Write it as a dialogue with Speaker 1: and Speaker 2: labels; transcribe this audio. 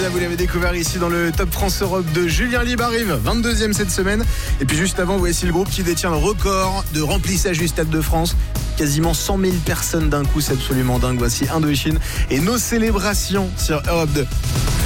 Speaker 1: Vous l'avez découvert ici dans le Top France Europe de Julien Libre arrive 22e cette semaine. Et puis juste avant, voici le groupe qui détient le record de remplissage du Stade de France. Quasiment 100 000 personnes d'un coup, c'est absolument dingue. Voici Indochine et nos célébrations sur Europe 2.